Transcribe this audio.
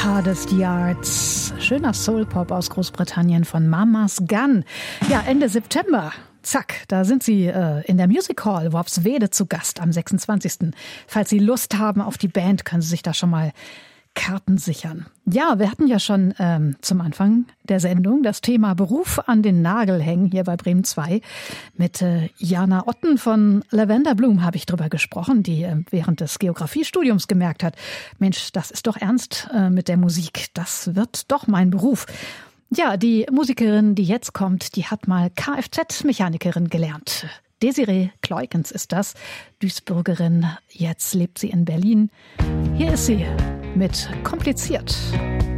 Hardest Yards. Schöner Soul-Pop aus Großbritannien von Mama's Gun. Ja, Ende September. Zack, da sind Sie in der Music Hall Worpswede zu Gast am 26. Falls Sie Lust haben auf die Band, können Sie sich da schon mal Karten sichern. Ja, wir hatten ja schon zum Anfang der Sendung das Thema Beruf an den Nagel hängen, hier bei Bremen 2. Mit Jana Otten von Lavender Bloom habe ich drüber gesprochen, die während des Geografiestudiums gemerkt hat, Mensch, das ist doch ernst mit der Musik, das wird doch mein Beruf. Ja, die Musikerin, die jetzt kommt, die hat mal Kfz-Mechanikerin gelernt. Desiree Kleukens ist das, Duisburgerin. Jetzt lebt sie in Berlin. Hier ist sie mit Kompliziert.